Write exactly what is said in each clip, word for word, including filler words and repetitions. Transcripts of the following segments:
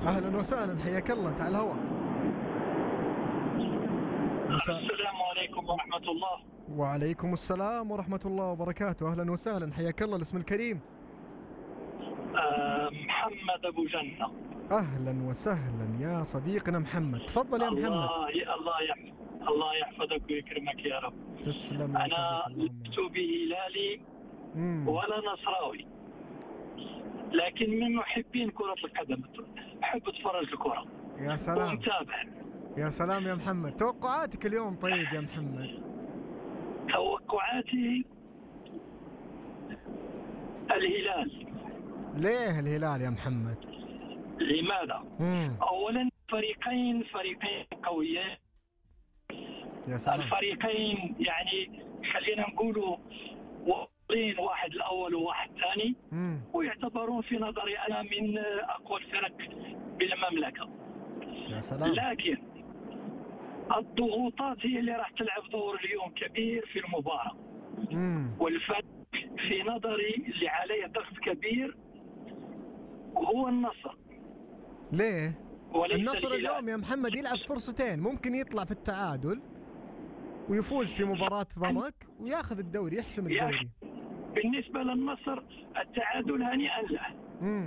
اهلا وسهلا، حياك الله، انت على الهواء. مساء. السلام عليكم ورحمة الله. وعليكم السلام ورحمة الله وبركاته، اهلا وسهلا، حياك الله، الاسم الكريم. آه محمد أبو جنة. اهلا وسهلا يا صديقنا محمد، تفضل يا محمد. الله ي... الله يحفظ الله يحفظك ويكرمك يا رب. تسلم يا أنا صديقي، اللهم. لست بهلالي امم ولا نصراوي، لكن من محبين كرة القدم، أحب أتفرج الكرة يا سلام. ومتابع. يا سلام يا محمد، توقعاتك اليوم طيب يا محمد؟ توقعاتي الهلال. ليه الهلال يا محمد؟ لماذا؟ امم أولا فريقين فريقين قويين. يا سلام. الفريقين يعني خلينا نقولوا واصلين، واحد الاول وواحد ثاني، امم ويعتبرون في نظري انا من اقوى الفرق بالمملكه. يا سلام. لكن الضغوطات هي اللي راح تلعب دور اليوم كبير في المباراه. امم والفرق في نظري اللي عليه ضغط كبير هو النصر. ليه؟ وليس النصر الهلال. اليوم يا محمد يلعب فرصتين، ممكن يطلع في التعادل ويفوز في مباراة ضمك وياخذ الدوري، يحسم يا أخي، الدوري. بالنسبه للنصر التعادل هنيئا له. امم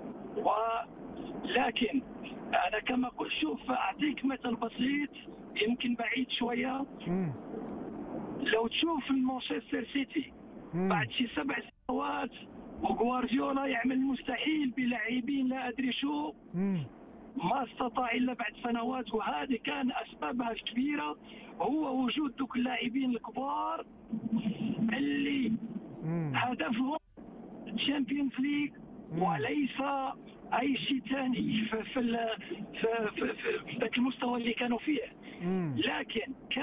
ولكن أنا كما قلت، شوف أعطيك مثل بسيط يمكن بعيد شوية. امم لو تشوف مانشستر سيتي بعد شي سبع سنوات وغوارديولا يعمل المستحيل بلاعبين لا أدري شو، امم ما استطاع إلا بعد سنوات، وهذه كان أسبابها الكبيرة هو وجود ذوك اللاعبين الكبار اللي امم هدفهم تشامبيونز ليج وليس اي شيء ثاني في في في في, في, في ذاك المستوى اللي كانوا فيه. امم لكن كان